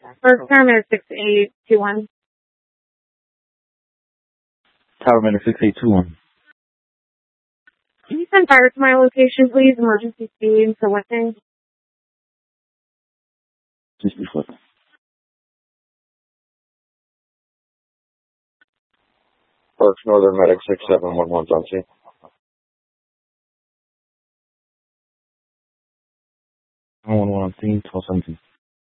First paramedic 6821. Paramedic 6821. Can you send fire to my location, please? Emergency speed for Whitney. Just before. Parks Northern Medic 6711, don't see. 111 on scene, 1217.